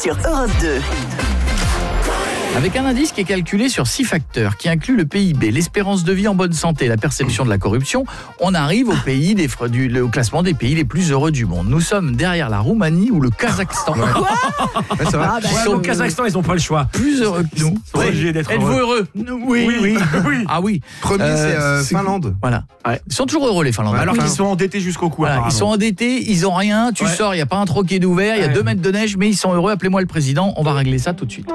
sur Europe 2. Avec un indice qui est calculé sur 6 facteurs, qui inclut le PIB, l'espérance de vie en bonne santé, la perception de la corruption, on arrive au classement des pays les plus heureux du monde. Nous sommes derrière la Roumanie ou le Kazakhstan. C'est vrai. Au Kazakhstan, ils n'ont pas le choix. Plus heureux que nous. Ils sont obligés d'être Êtes-vous heureux ? Oui. Ah oui. Premier, c'est Finlande. Voilà. Ouais. Ils sont toujours heureux, les Finlandais. Alors qu'ils sont endettés jusqu'au cou. Voilà, ils sont endettés, ils ont rien, tu sors, il n'y a pas un troquet d'ouvert, il y a 2 mètres de neige, mais ils sont heureux. Appelez-moi le président, on va régler ça tout de suite.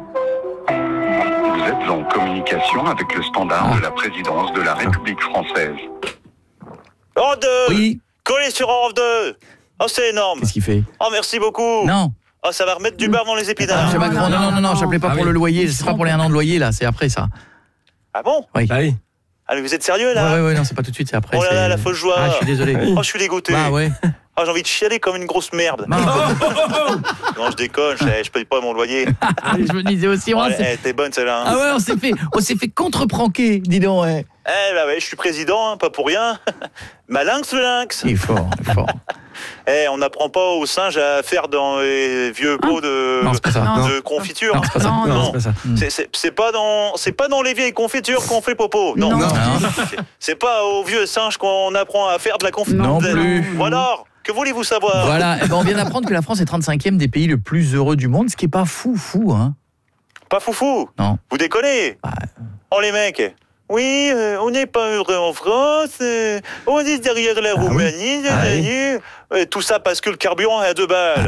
Vous êtes en communication avec le standard de la présidence de la République française. Europe 2 Oui. Collé sur Europe 2. Oh, c'est énorme. Qu'est-ce qu'il fait ? Oh, merci beaucoup. Non. Oh, ça va remettre du beurre dans les épinards. Monsieur Macron, non, j'appelais pas pour le loyer, c'est pas pour les 1 an de loyer là, c'est après ça. Ah bon ? Oui. Ah oui. Allez, vous êtes sérieux là ? Ouais, non, c'est pas tout de suite, c'est après. Oh là c'est- là, la fausse joie. Ah, je suis désolé. Oh, je suis dégoûté. Bah ouais. Oh, j'ai envie de chialer comme une grosse merde. Non, Non, je déconne, je paye pas mon loyer. je me disais aussi, Oh, on s'est- t'es bonne celle-là. ah ouais, on s'est fait contre-pranquer, dis donc. Ouais. Eh bah ouais, je suis président, hein, pas pour rien. Malinx le lynx. Il est fort. Eh, on n'apprend pas aux singes à faire dans les vieux pots Non, c'est pas ça. de confiture. Non, c'est pas ça. Non, c'est pas ça. C'est pas dans les vieilles confitures qu'on fait popo. Non. Non. C'est pas aux vieux singes qu'on apprend à faire de la confiture. Non plus. Ou alors, que voulez-vous savoir ? Voilà, on vient d'apprendre que la France est 35e des pays le plus heureux du monde, ce qui est pas fou, hein. Pas foufou. Non. Vous déconnez. Oh les mecs. Oui, on n'est pas heureux en France, on est derrière la Roumanie, tout ça parce que le carburant est à 2 balles.